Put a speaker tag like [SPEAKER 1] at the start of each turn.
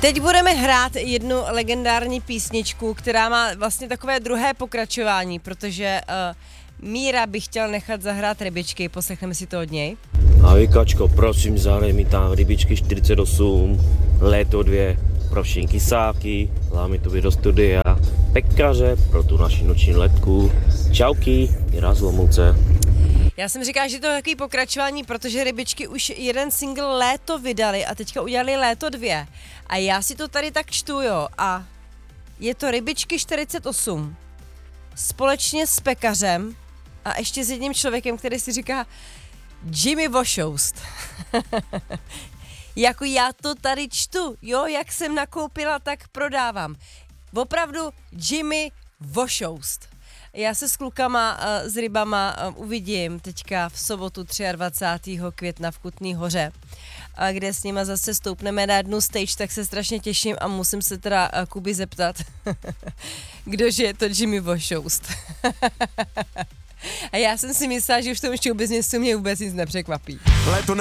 [SPEAKER 1] Teď budeme hrát jednu legendární písničku, která má vlastně takové druhé pokračování, protože Míra by chtěl nechat zahrát Rybičky, poslechneme si to od něj.
[SPEAKER 2] A Vikačko, prosím, zahraj mi tam Rybičky 48, Léto 2, pro všechny sáky, lámy to do studia, pekaře pro tu naši noční letku, čauky, Míra z Lomouce.
[SPEAKER 1] Já jsem říkala, že to je takový pokračování, protože Rybičky už jeden single Léto vydali a teďka udělali Léto 2. A já si to tady tak čtu, jo, a je to Rybičky 48 společně s Pekařem a ještě s jedním člověkem, který si říká Jimmy Vošoust. Jako já to tady čtu, jo, jak jsem nakoupila, tak prodávám. Opravdu Jimmy Vošoust. Já se s klukama, s rybama uvidím teďka v sobotu 23. května v Kutný Hoře, kde s nima zase stoupneme na jednu stage, tak se strašně těším a musím se teda Kuby zeptat, kdože je to Jimmy Vošoust. A já jsem si myslela, že už v tom showbiznesu mě vůbec nic nepřekvapí.
[SPEAKER 3] Léto